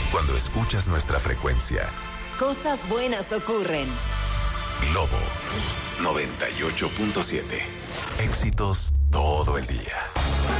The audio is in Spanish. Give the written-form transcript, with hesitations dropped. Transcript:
Cuando escuchas nuestra frecuencia. Cosas buenas ocurren. Globo 98.7. Éxitos todo el día.